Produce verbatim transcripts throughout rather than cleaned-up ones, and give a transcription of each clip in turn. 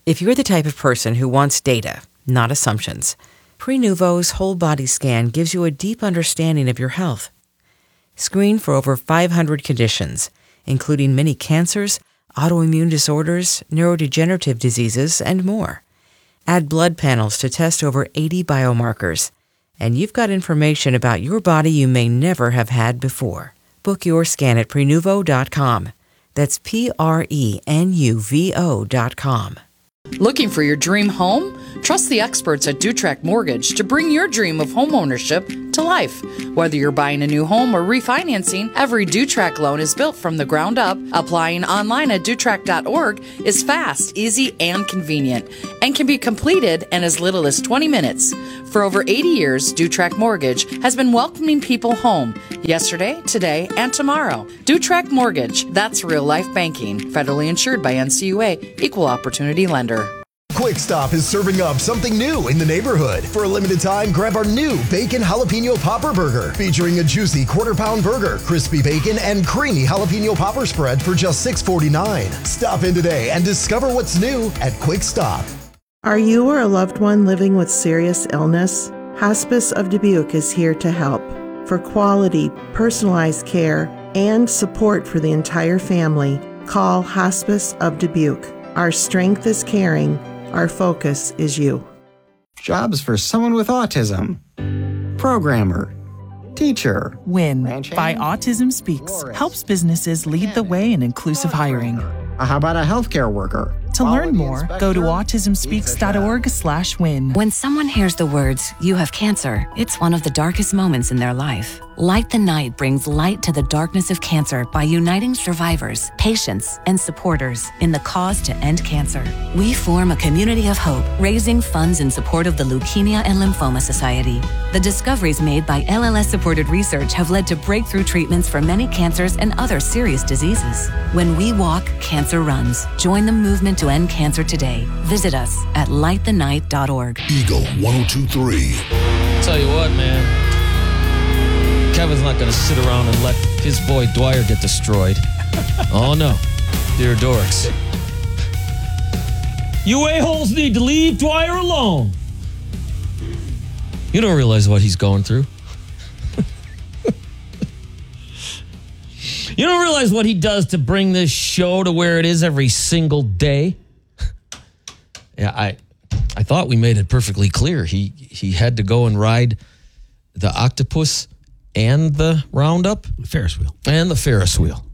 If you're the type of person who wants data, not assumptions, Prenuvo's whole body scan gives you a deep understanding of your health. Screen for over five hundred conditions, including many cancers, autoimmune disorders, neurodegenerative diseases, and more. Add blood panels to test over eighty biomarkers, and you've got information about your body you may never have had before. Book your scan at Prenuvo dot com. That's P R E N U V O dot com. Looking for your dream home? Trust the experts at Dutrack Mortgage to bring your dream of home ownership to life. Whether you're buying a new home or refinancing, every Dutrack loan is built from the ground up. Applying online at Dutrack dot org is fast, easy, and convenient, and can be completed in as little as twenty minutes. For over eighty years, Dutrack Mortgage has been welcoming people home yesterday, today, and tomorrow. Dutrack Mortgage, that's real life banking. Federally insured by N C U A, Equal Opportunity Lender. Quick Stop is serving up something new in the neighborhood. For a limited time, grab our new Bacon Jalapeno Popper Burger, featuring a juicy quarter-pound burger, crispy bacon, and creamy jalapeno popper spread for just six dollars and forty-nine cents. Stop in today and discover what's new at Quick Stop. Are you or a loved one living with serious illness? Hospice of Dubuque is here to help. For quality, personalized care and support for the entire family, call Hospice of Dubuque. Our strength is caring. Our focus is you. Jobs for someone with autism. Programmer. Teacher. WIN by Autism Speaks helps businesses lead the way in inclusive hiring. Uh, how about a healthcare worker? To learn more, go to autism speaks dot org slash win. When someone hears the words, "you have cancer," it's one of the darkest moments in their life. Light the Night brings light to the darkness of cancer by uniting survivors, patients, and supporters in the cause to end cancer. We form a community of hope, raising funds in support of the Leukemia and Lymphoma Society. The discoveries made by L L S-supported research have led to breakthrough treatments for many cancers and other serious diseases. When we walk, cancer runs. Join the movement to end cancer today. Visit us at light the night dot org. Eagle one oh two point three. Tell you what, man. Kevin's not going to sit around and let his boy Dwyer get destroyed. Oh, no. Dear dorks. You a-holes need to leave Dwyer alone. You don't realize what he's going through. You don't realize what he does to bring this show to where it is every single day. Yeah, I I thought we made it perfectly clear. He he had to go and ride the octopus and the roundup. The Ferris wheel. And the Ferris wheel.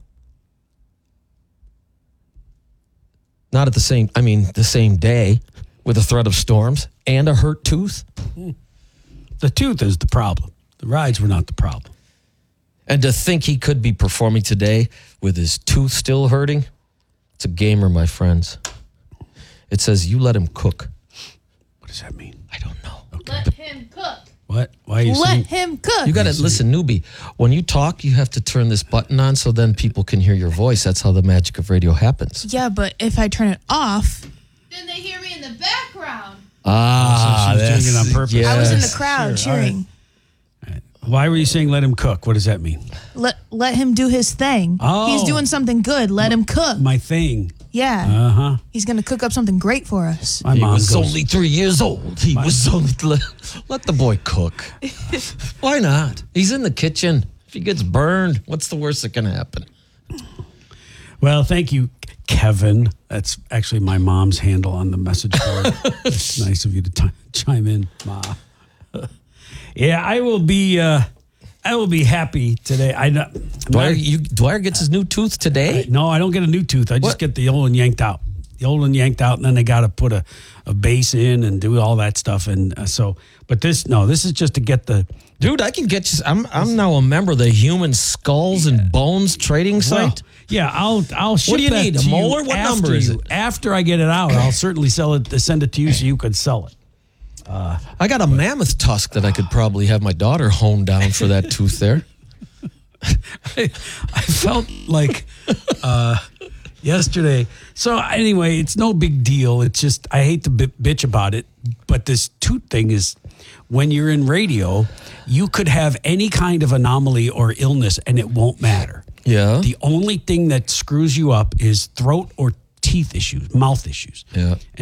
Not at the same, I mean, the same day with a threat of storms and a hurt tooth. The tooth is the problem. The rides were not the problem. And to think he could be performing today with his tooth still hurting, it's a gamer, my friends. It says, you let him cook. What does that mean? I don't know. Okay. Let him cook. What? Why are you Let saying? him cook. You got to listen, newbie. When you talk, you have to turn this button on so then people can hear your voice. That's how the magic of radio happens. Yeah, but if I turn it off, then they hear me in the background. Ah, oh, so she's doing it on purpose. Yes. I was in the crowd Sure, cheering. all right. All right. Why were you saying let him cook? What does that mean? Let let him do his thing. Oh. He's doing something good. Let him cook. My thing. Yeah. Uh-huh. He's going to cook up something great for us. My he mom was goes, only three years old. He My- was only... Let, let the boy cook. Why not? He's in the kitchen. If he gets burned, what's the worst that can happen? Well, thank you, Kevin. That's actually my mom's handle on the message board. It's nice of you to t- chime in, Ma. Yeah, I will be. Uh, I will be happy today. I know. Dwyer, you, Dwyer gets his new tooth today? I, no, I don't get a new tooth. I just What? get the old one yanked out. The old one yanked out, and then they got to put a, a base in and do all that stuff. And uh, so, but this, no, this is just to get the. Dude, I can get you. I'm I'm now a member of the Human Skulls and Bones trading site. Well, yeah, I'll I'll ship What do you that need, a to you molar? What after number is you- it? After I get it out, I'll certainly sell it. Send it to you so you can sell it. Uh, I got a mammoth tusk that I could probably have my daughter hone down for that tooth there. I, I felt like uh, yesterday. So anyway, it's no big deal. It's just I hate to bi- bitch about it, but this tooth thing is when you're in radio, you could have any kind of anomaly or illness and it won't matter. Yeah. The only thing that screws you up is throat or teeth issues, mouth issues. Yeah.